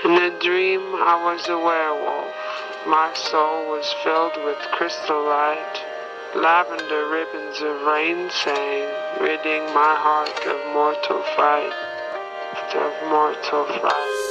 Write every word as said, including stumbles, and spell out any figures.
In a dream I was a werewolf. My soul was filled with crystal light. Lavender ribbons of rain sang, ridding my heart of mortal fright, of mortal fright.